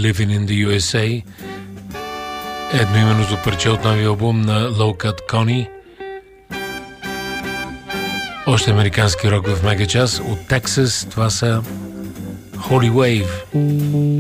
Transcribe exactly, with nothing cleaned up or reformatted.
Living in the ю ес ей. Едноименното парче от новия албум на Low Cut Connie. Още американски рок в мега час от Тексас. Това са Holy Wave.